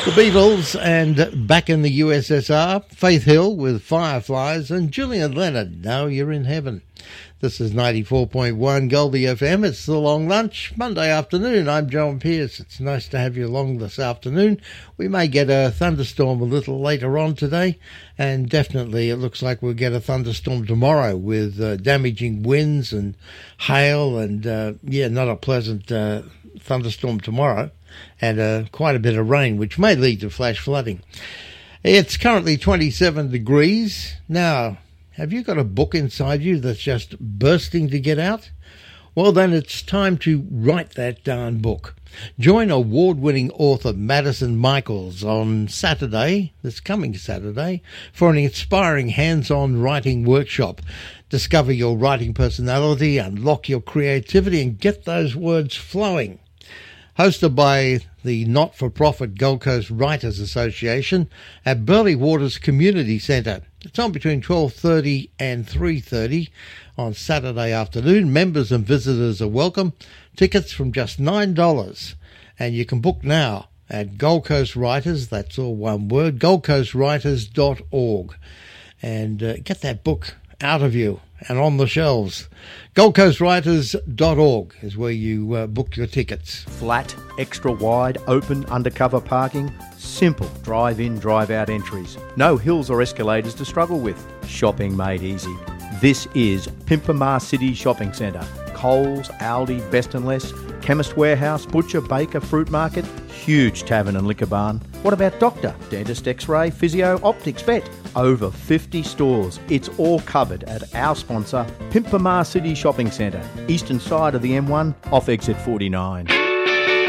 The Beatles and Back in the USSR, Faith Hill with Fireflies, and Julian Leonard, Now You're in Heaven. This is 94.1 Goldie FM. It's The Long Lunch, Monday afternoon. I'm John Pierce. It's nice to have you along this afternoon. We may get a thunderstorm a little later on today, and definitely it looks like we'll get a thunderstorm tomorrow with damaging winds and hail and, not a pleasant thunderstorm tomorrow. And quite a bit of rain, which may lead to flash flooding. It's currently 27 degrees. Now, have you got a book inside you that's just bursting to get out? Well, then it's time to write that darn book. Join award-winning author Madison Michaels on Saturday, this coming Saturday, for an inspiring hands-on writing workshop. Discover your writing personality, unlock your creativity, and get those words flowing. Hosted by the not-for-profit Gold Coast Writers Association at Burleigh Waters Community Centre. It's on between 12:30 and 3:30 on Saturday afternoon. Members and visitors are welcome. Tickets from just $9. And you can book now at Gold Coast Writers, that's all one word, goldcoastwriters.org. And get that book out of you and on the shelves. goldcoastwriters.org is where you book your tickets. Flat, extra wide, open, undercover parking. Simple drive-in, drive-out entries. No hills or escalators to struggle with. Shopping made easy. This is Pimpamar City Shopping Centre. Coles, Aldi, Best and Less, Chemist Warehouse, Butcher, Baker, Fruit Market, huge tavern and liquor barn. What about doctor, dentist, x-ray, physio, optics, vet? Over 50 stores. It's all covered at our sponsor, Pimpamar City Shopping Centre, eastern side of the M1, off exit 49.